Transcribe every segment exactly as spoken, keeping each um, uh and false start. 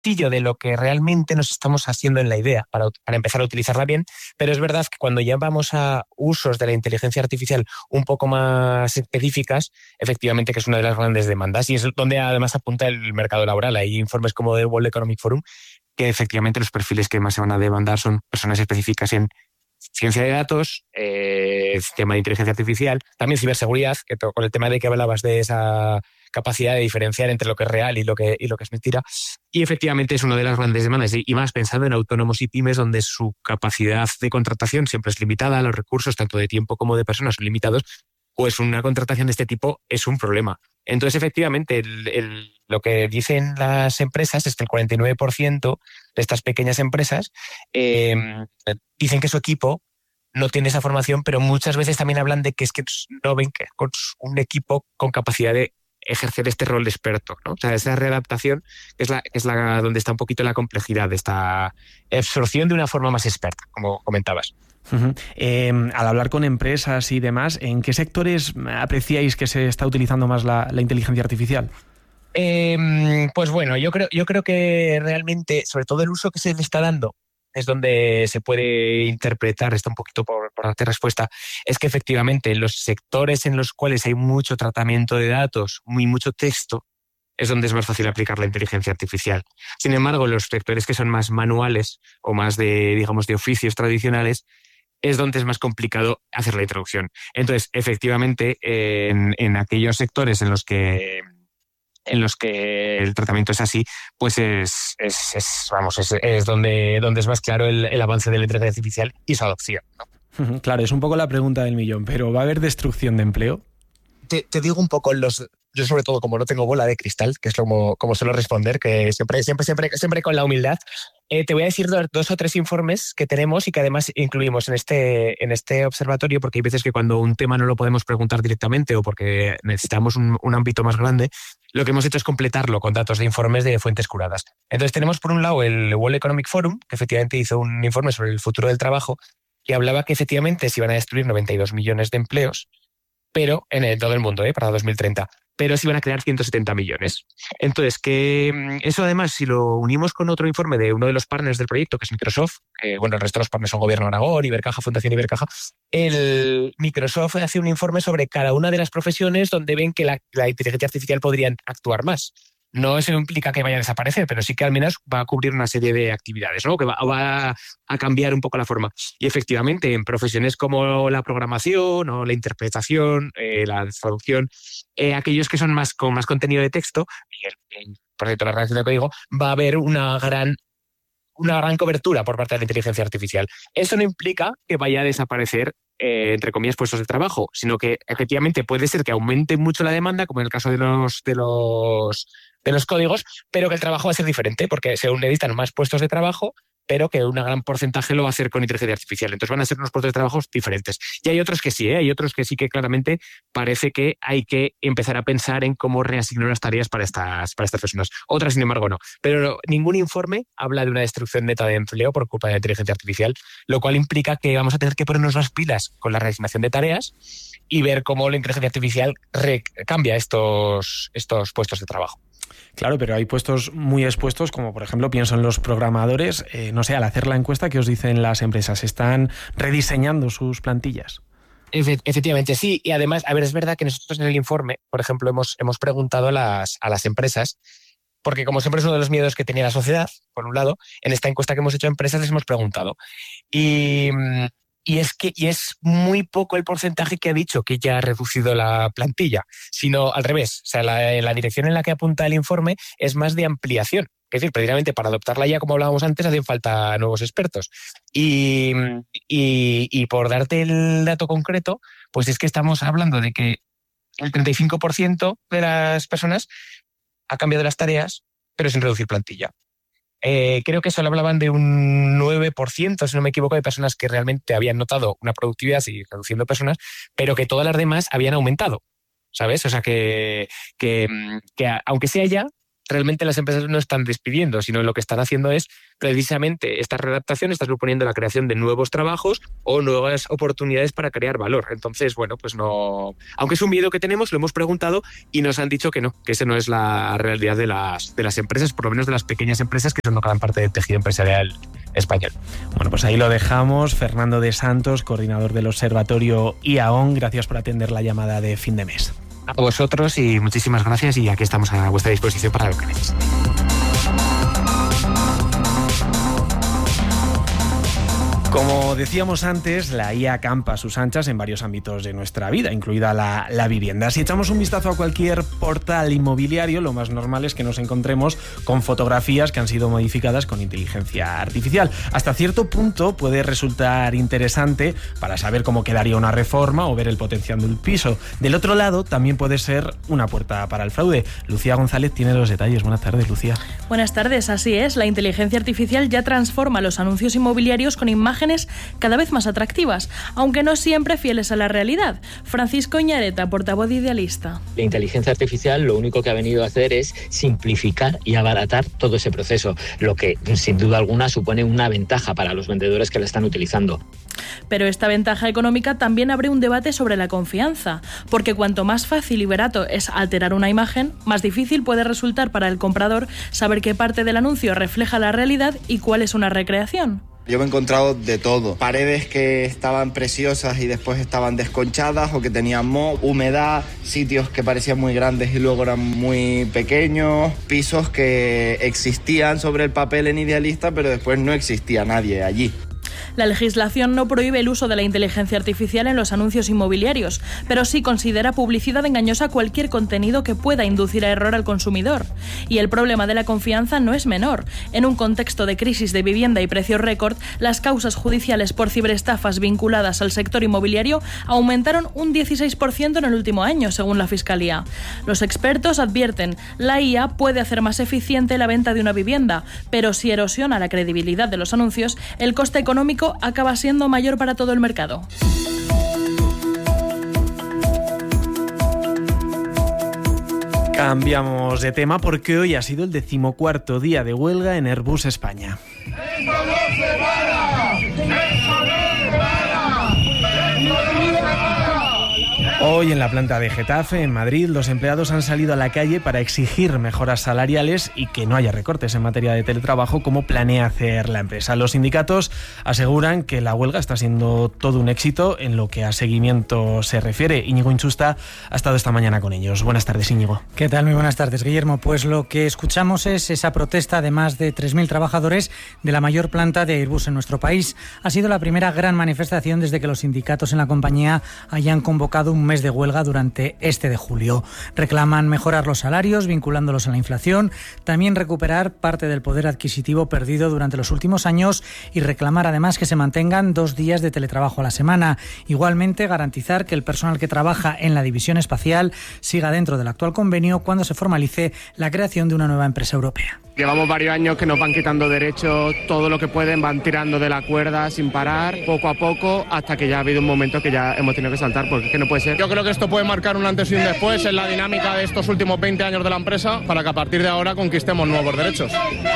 de lo que realmente nos estamos haciendo en la idea para, para empezar a utilizarla bien, pero es verdad que cuando ya vamos a usos de la inteligencia artificial un poco más específicas, efectivamente que es una de las grandes demandas y es donde además apunta el mercado laboral. Hay informes como del World Economic Forum que efectivamente los perfiles que más se van a demandar son personas específicas en ciencia de datos, eh, tema de inteligencia artificial, también ciberseguridad, que to- con el tema de que hablabas de esa capacidad de diferenciar entre lo que es real y lo que, y lo que es mentira. Y efectivamente es una de las grandes demandas, y y más pensando en autónomos y pymes, donde su capacidad de contratación siempre es limitada, los recursos tanto de tiempo como de personas son limitados, pues una contratación de este tipo es un problema. Entonces, efectivamente, el, el- lo que dicen las empresas es que el cuarenta y nueve por ciento de estas pequeñas empresas eh, dicen que su equipo no tiene esa formación, pero muchas veces también hablan de que es que no ven que con un equipo con capacidad de ejercer este rol de experto, ¿no? O sea, esa readaptación es la, es la donde está un poquito la complejidad de esta absorción de una forma más experta, como comentabas. Uh-huh. Eh, al hablar con empresas y demás, ¿en qué sectores apreciáis que se está utilizando más la, la inteligencia artificial? Eh, pues bueno, yo creo, yo creo que realmente, sobre todo el uso que se le está dando, es donde se puede interpretar, está un poquito por, por darte respuesta, es que efectivamente los sectores en los cuales hay mucho tratamiento de datos, muy mucho texto, es donde es más fácil aplicar la inteligencia artificial. Sin embargo, los sectores que son más manuales o más de, digamos, de oficios tradicionales, es donde es más complicado hacer la introducción. Entonces, efectivamente, eh, en, en aquellos sectores en los que en los que el tratamiento es así, pues es, es, es vamos, es, es donde, donde es más claro el, el avance de la inteligencia artificial y su adopción, ¿no? Claro, es un poco la pregunta del millón, pero ¿va a haber destrucción de empleo? Te, te digo un poco los... Yo sobre todo, como no tengo bola de cristal, que es como, como suelo responder, que siempre, siempre, siempre, siempre con la humildad, eh, te voy a decir dos, dos o tres informes que tenemos y que además incluimos en este, en este observatorio, porque hay veces que cuando un tema no lo podemos preguntar directamente o porque necesitamos un, un ámbito más grande, lo que hemos hecho es completarlo con datos de informes de fuentes curadas. Entonces tenemos por un lado el World Economic Forum, que efectivamente hizo un informe sobre el futuro del trabajo, que hablaba que efectivamente se iban a destruir noventa y dos millones de empleos, pero en el, todo el mundo, ¿eh? Para dos mil treinta, pero se iban a crear ciento setenta millones. Entonces, que eso además, si lo unimos con otro informe de uno de los partners del proyecto, que es Microsoft, que bueno, el resto de los partners son Gobierno de Aragón, Ibercaja, Fundación Ibercaja, el Microsoft hace un informe sobre cada una de las profesiones donde ven que la, la inteligencia artificial podría actuar más. No eso implica que vaya a desaparecer, pero sí que al menos va a cubrir una serie de actividades, ¿no? Que va, va a cambiar un poco la forma. Y efectivamente, en profesiones como la programación o la interpretación, eh, la traducción, eh, aquellos que son más con más contenido de texto, y el, el, por cierto, la redacción de código, va a haber una gran una gran cobertura por parte de la inteligencia artificial. Eso no implica que vaya a desaparecer, eh, entre comillas, puestos de trabajo, sino que efectivamente puede ser que aumente mucho la demanda, como en el caso de los, de los, de los códigos, pero que el trabajo va a ser diferente, porque se necesitan más puestos de trabajo, pero que un gran porcentaje lo va a hacer con inteligencia artificial. Entonces van a ser unos puestos de trabajo diferentes. Y hay otros que sí, ¿eh? Hay otros que sí que claramente parece que hay que empezar a pensar en cómo reasignar las tareas para estas, para estas personas. Otras, sin embargo, no. Pero ningún informe habla de una destrucción neta de empleo por culpa de la inteligencia artificial, lo cual implica que vamos a tener que ponernos las pilas con la reasignación de tareas y ver cómo la inteligencia artificial cambia estos, estos puestos de trabajo. Claro, pero hay puestos muy expuestos, como por ejemplo pienso en los programadores. Eh, no sé, al hacer la encuesta, ¿qué os dicen las empresas? ¿Están rediseñando sus plantillas? Efectivamente, sí. Y además, a ver, es verdad que nosotros en el informe, por ejemplo, hemos, hemos preguntado a las, a las empresas, porque como siempre es uno de los miedos que tenía la sociedad, por un lado, en esta encuesta que hemos hecho a empresas les hemos preguntado. Y... Y es que y es muy poco el porcentaje que ha dicho que ya ha reducido la plantilla, sino al revés. O sea, la, la dirección en la que apunta el informe es más de ampliación. Es decir, precisamente para adoptarla ya, como hablábamos antes, hacen falta nuevos expertos. Y, y, y por darte el dato concreto, pues es que estamos hablando de que el treinta y cinco por ciento de las personas ha cambiado las tareas, pero sin reducir plantilla. Eh, creo que solo hablaban de un nueve por ciento, si no me equivoco, de personas que realmente habían notado una productividad y reduciendo personas, pero que todas las demás habían aumentado, ¿sabes? O sea, que, que, que aunque sea ya, realmente las empresas no están despidiendo, sino lo que están haciendo es precisamente esta readaptación está suponiendo la creación de nuevos trabajos o nuevas oportunidades para crear valor. Entonces, bueno, pues no... Aunque es un miedo que tenemos, lo hemos preguntado y nos han dicho que no, que esa no es la realidad de las, de las empresas, por lo menos de las pequeñas empresas que son gran parte del tejido empresarial español. Bueno, pues ahí lo dejamos. Fernando de Santos, coordinador del Observatorio I A O N, gracias por atender la llamada de fin de mes. A vosotros y muchísimas gracias, y aquí estamos a vuestra disposición para lo que necesitéis. Como decíamos antes, la I A campa a sus anchas en varios ámbitos de nuestra vida, incluida la, la vivienda. Si echamos un vistazo a cualquier portal inmobiliario, lo más normal es que nos encontremos con fotografías que han sido modificadas con inteligencia artificial. Hasta cierto punto puede resultar interesante para saber cómo quedaría una reforma o ver el potencial de un piso. Del otro lado, también puede ser una puerta para el fraude. Lucía González tiene los detalles. Buenas tardes, Lucía. Buenas tardes, así es. La inteligencia artificial ya transforma los anuncios inmobiliarios con imágenes cada vez más atractivas, aunque no siempre fieles a la realidad. Francisco Iñareta, portavoz de Idealista. La inteligencia artificial lo único que ha venido a hacer es simplificar y abaratar todo ese proceso, lo que sin duda alguna supone una ventaja para los vendedores que la están utilizando. Pero esta ventaja económica también abre un debate sobre la confianza, porque cuanto más fácil y barato es alterar una imagen, más difícil puede resultar para el comprador saber qué parte del anuncio refleja la realidad y cuál es una recreación. Yo me he encontrado de todo. Paredes que estaban preciosas y después estaban desconchadas o que tenían moho, humedad, sitios que parecían muy grandes y luego eran muy pequeños, pisos que existían sobre el papel en Idealista pero después no existía nadie allí. La legislación no prohíbe el uso de la inteligencia artificial en los anuncios inmobiliarios, pero sí considera publicidad engañosa cualquier contenido que pueda inducir a error al consumidor. Y el problema de la confianza no es menor. En un contexto de crisis de vivienda y precios récord, las causas judiciales por ciberestafas vinculadas al sector inmobiliario aumentaron un dieciséis por ciento en el último año, según la Fiscalía. Los expertos advierten, la I A puede hacer más eficiente la venta de una vivienda, pero si erosiona la credibilidad de los anuncios, el coste económico acaba siendo mayor para todo el mercado. Cambiamos de tema porque hoy ha sido el decimocuarto día de huelga en Airbus España. ¡Esto no se para! ¡Esto no se para! ¡Esto no se para! Hoy en la planta de Getafe, en Madrid, los empleados han salido a la calle para exigir mejoras salariales y que no haya recortes en materia de teletrabajo como planea hacer la empresa. Los sindicatos aseguran que la huelga está siendo todo un éxito en lo que a seguimiento se refiere. Íñigo Inchusta ha estado esta mañana con ellos. Buenas tardes, Íñigo. ¿Qué tal? Muy buenas tardes, Guillermo. Pues lo que escuchamos es esa protesta de más de tres mil trabajadores de la mayor planta de Airbus en nuestro país. Ha sido la primera gran manifestación desde que los sindicatos en la compañía hayan convocado un mes de huelga durante este de julio. Reclaman mejorar los salarios, vinculándolos a la inflación, también recuperar parte del poder adquisitivo perdido durante los últimos años y reclamar además que se mantengan dos días de teletrabajo a la semana. Igualmente, garantizar que el personal que trabaja en la división espacial siga dentro del actual convenio cuando se formalice la creación de una nueva empresa europea. Llevamos varios años que nos van quitando derechos, todo lo que pueden van tirando de la cuerda sin parar, poco a poco, hasta que ya ha habido un momento que ya hemos tenido que saltar, porque es que no puede ser. Yo creo que esto puede marcar un antes y un después en la dinámica de estos últimos veinte años de la empresa, para que a partir de ahora conquistemos nuevos derechos.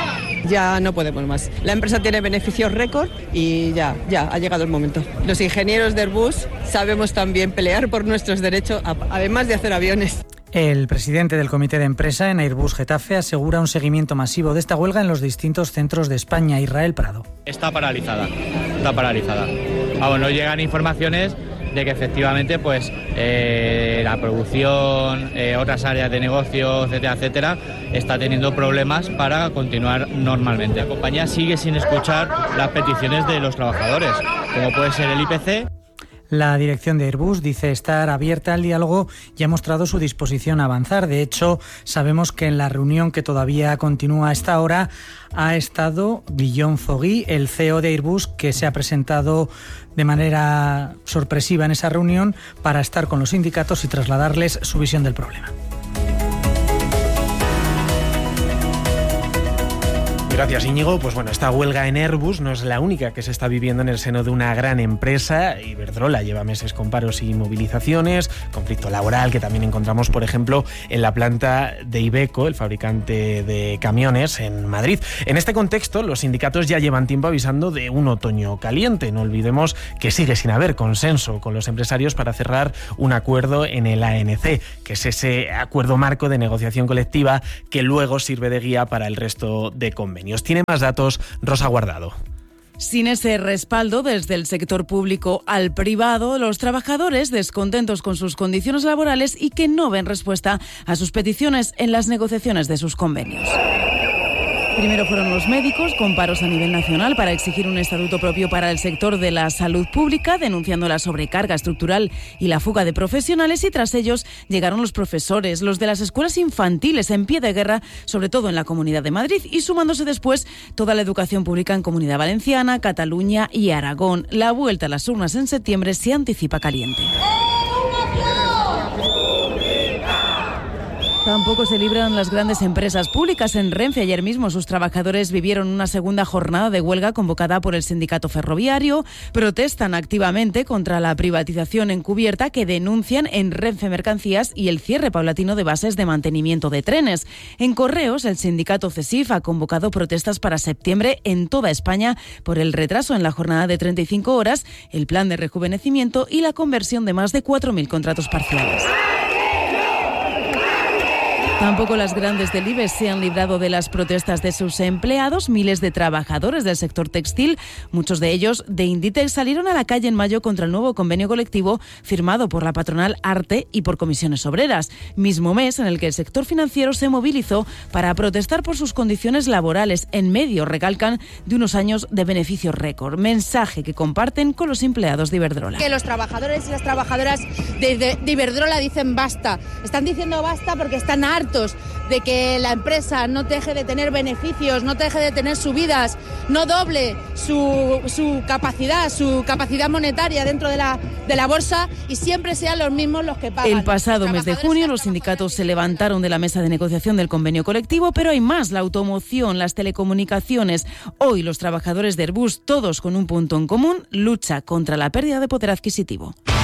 Ya no podemos más. La empresa tiene beneficios récord y ya, ya ha llegado el momento. Los ingenieros de Airbus sabemos también pelear por nuestros derechos, además de hacer aviones. El presidente del comité de empresa en Airbus Getafe asegura un seguimiento masivo de esta huelga en los distintos centros de España. Israel Prado. Está paralizada, está paralizada. Vamos, no llegan informaciones de que efectivamente pues eh, la producción, eh, otras áreas de negocio, etcétera, etcétera, está teniendo problemas para continuar normalmente. La compañía sigue sin escuchar las peticiones de los trabajadores, como puede ser el I P C. La dirección de Airbus dice estar abierta al diálogo y ha mostrado su disposición a avanzar. De hecho, sabemos que en la reunión que todavía continúa a esta hora ha estado Guillaume Fogui, el C E O de Airbus, que se ha presentado de manera sorpresiva en esa reunión para estar con los sindicatos y trasladarles su visión del problema. Gracias, Íñigo. Pues bueno, esta huelga en Airbus no es la única que se está viviendo en el seno de una gran empresa. Iberdrola lleva meses con paros y movilizaciones, conflicto laboral que también encontramos, por ejemplo, en la planta de Iveco, el fabricante de camiones en Madrid. En este contexto, los sindicatos ya llevan tiempo avisando de un otoño caliente. No olvidemos que sigue sin haber consenso con los empresarios para cerrar un acuerdo en el A N C, que es ese acuerdo marco de negociación colectiva que luego sirve de guía para el resto de convenios. Tiene más datos Rosa Guardado. Sin ese respaldo desde el sector público al privado, los trabajadores descontentos con sus condiciones laborales y que no ven respuesta a sus peticiones en las negociaciones de sus convenios. Primero fueron los médicos, con paros a nivel nacional para exigir un estatuto propio para el sector de la salud pública, denunciando la sobrecarga estructural y la fuga de profesionales, y tras ellos llegaron los profesores, los de las escuelas infantiles en pie de guerra, sobre todo en la Comunidad de Madrid, y sumándose después toda la educación pública en Comunidad Valenciana, Cataluña y Aragón. La vuelta a las urnas en septiembre se anticipa caliente. Tampoco se libran las grandes empresas públicas. En Renfe ayer mismo sus trabajadores vivieron una segunda jornada de huelga convocada por el sindicato ferroviario. Protestan activamente contra la privatización encubierta que denuncian en Renfe Mercancías y el cierre paulatino de bases de mantenimiento de trenes. En Correos, el sindicato CESIF ha convocado protestas para septiembre en toda España por el retraso en la jornada de treinta y cinco horas, el plan de rejuvenecimiento y la conversión de más de cuatro mil contratos parciales. Tampoco las grandes del IBEX se han librado de las protestas de sus empleados. Miles de trabajadores del sector textil, muchos de ellos de Inditex, salieron a la calle en mayo contra el nuevo convenio colectivo firmado por la patronal ARTE y por Comisiones Obreras, mismo mes en el que el sector financiero se movilizó para protestar por sus condiciones laborales, en medio, recalcan, de unos años de beneficios récord. Mensaje que comparten con los empleados de Iberdrola. Que los trabajadores y las trabajadoras de, de, de Iberdrola dicen basta. Están diciendo basta porque están hartos de que la empresa no deje de tener beneficios, no deje de tener subidas, no doble su, su capacidad, su capacidad monetaria dentro de la, de la bolsa, y siempre sean los mismos los que pagan. El pasado mes de junio los sindicatos se levantaron de la mesa de negociación del convenio colectivo, pero hay más: la automoción, las telecomunicaciones. Hoy los trabajadores de Airbus, todos con un punto en común: lucha contra la pérdida de poder adquisitivo.